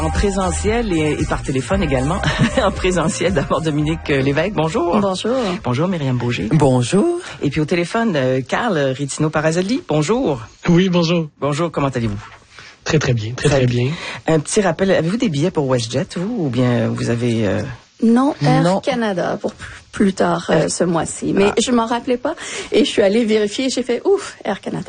En présentiel et par téléphone également. En présentiel, d'abord Dominique Lévesque, bonjour. Bonjour. Bonjour Myriam Bauger. Bonjour. Et puis au téléphone, Carl Ritino-Parazoli, bonjour. Oui, bonjour. Bonjour, comment allez-vous? Très, très bien, très bien. Un petit rappel, avez-vous des billets pour WestJet, vous, ou bien vous avez... Non, Air Canada pour plus tard ce mois-ci. Mais je m'en rappelais pas et je suis allée vérifier. J'ai fait ouf, Air Canada.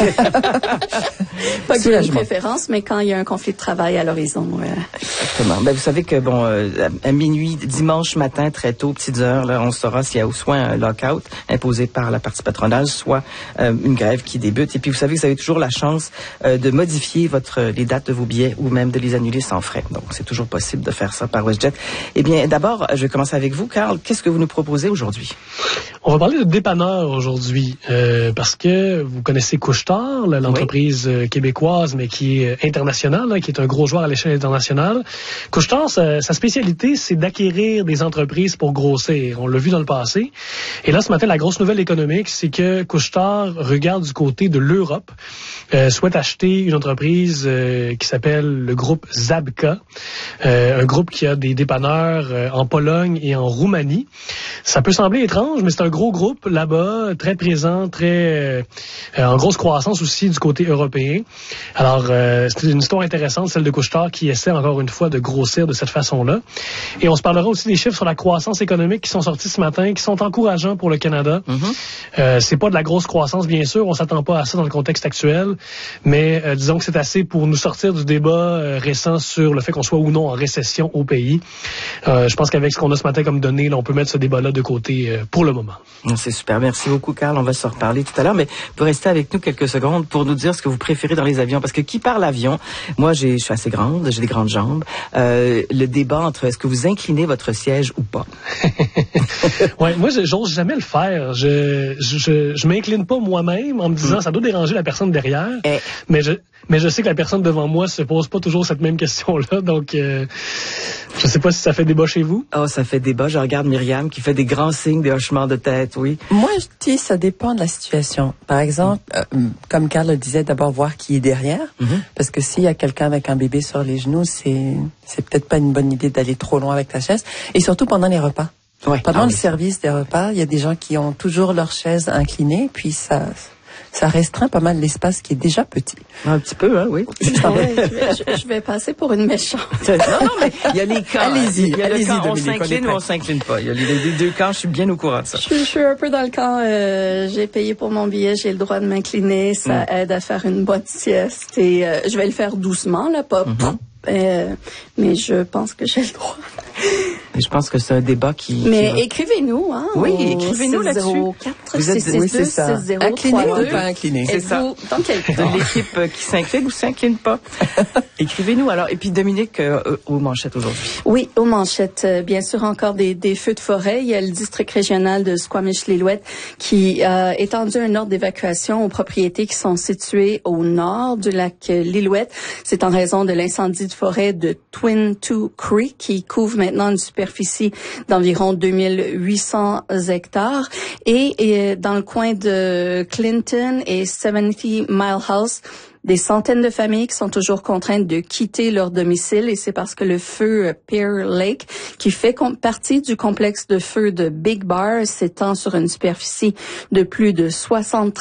Pas que j'ai une préférence, mais quand il y a un conflit de travail à l'horizon. Exactement. Ben, vous savez que à minuit, dimanche matin, très tôt, petites heures, là, on saura s'il y a soit un lock-out imposé par la partie patronale, soit une grève qui débute. Et puis vous savez que vous avez toujours la chance de modifier les dates de vos billets ou même de les annuler sans frais. Donc c'est toujours possible de faire ça par WestJet. Eh bien, d'abord, je vais commencer avec vous, Carl. Qu'est-ce que vous nous proposez aujourd'hui? On va parler de dépanneur aujourd'hui, parce que vous connaissez Couche-Tard, l'entreprise québécoise, mais qui est internationale, qui est un gros joueur à l'échelle internationale. Couche-Tard, sa spécialité, c'est d'acquérir des entreprises pour grossir. On l'a vu dans le passé. Et là, ce matin, la grosse nouvelle économique, c'est que Couche-Tard regarde du côté de l'Europe, souhaite acheter une entreprise qui s'appelle le groupe Zabka, un groupe qui a des dépanneurs en Pologne et en Roumanie. Ça peut sembler étrange, mais c'est un gros groupe là-bas, très présent, très en grosse croissance aussi du côté européen. Alors, c'est une histoire intéressante, celle de Couche-Tard, qui essaie encore une fois de grossir de cette façon-là. Et on se parlera aussi des chiffres sur la croissance économique qui sont sortis ce matin, qui sont encourageants pour le Canada. C'est pas de la grosse croissance, bien sûr, on s'attend pas à ça dans le contexte actuel, mais disons que c'est assez pour nous sortir du débat récent sur le fait qu'on soit ou non en récession au pays. Je pense qu'avec ce qu'on a ce matin comme données, là, on peut mettre ce débat-là de côté pour le moment. C'est super. Merci beaucoup, Carl. On va se reparler tout à l'heure, mais vous restez avec nous quelques secondes pour nous dire ce que vous préférez dans les avions. Parce que qui parle avion? Moi, je suis assez grande, j'ai des grandes jambes. Le débat entre est-ce que vous inclinez votre siège ou pas? Ouais, moi, j'ose jamais le faire. Je m'incline pas moi-même en me disant ça doit déranger la personne derrière. Mais je sais que la personne devant moi se pose pas toujours cette même question-là. Donc, je sais pas si ça fait débat chez vous. Oh, ça fait débat. Je regarde Myriam qui fait des grands signes, des hochements de tête, oui. Moi, je dis, ça dépend de la situation. Par exemple, comme Carl le disait, d'abord voir qui est derrière. Parce que s'il y a quelqu'un avec un bébé sur les genoux, c'est peut-être pas une bonne idée d'aller trop loin avec ta chaise. Et surtout pendant les repas. Ouais. Pendant le service des repas, il y a des gens qui ont toujours leur chaise inclinée, puis ça restreint pas mal l'espace qui est déjà petit. Un petit peu, hein, oui. Je vais passer pour une méchante. Non, mais il y a les camps. Allez-y, on s'incline ou on s'incline pas. Il y a les deux camps, je suis bien au courant de ça. Je suis un peu dans le camp, j'ai payé pour mon billet, j'ai le droit de m'incliner, ça aide à faire une bonne sieste et je vais le faire doucement, là, pas... mais je pense que j'ai le droit. Je pense que c'est un débat qui... Mais écrivez-nous, hein. Oui, écrivez-nous là-dessus. Vous êtes, oui, c'est ça. Incliné ou pas incliné? C'est ça. Dans quel cas? De l'équipe qui s'incline ou s'incline pas. Écrivez-nous alors. Et puis Dominique, aux manchettes aujourd'hui. Oui, aux manchettes. Bien sûr, encore des feux de forêt. Il y a le district régional de Squamish-Lillooet qui a étendu un ordre d'évacuation aux propriétés qui sont situées au nord du lac Lillooet. C'est en raison de l'incendie de forêt de Twin Two Creek qui couvre maintenant une superficie d'environ 2800 hectares. Et dans le coin de Clinton et 70 Mile House, des centaines de familles qui sont toujours contraintes de quitter leur domicile et c'est parce que le feu Pear Lake, qui fait partie du complexe de feu de Big Bar, s'étend sur une superficie de plus de 73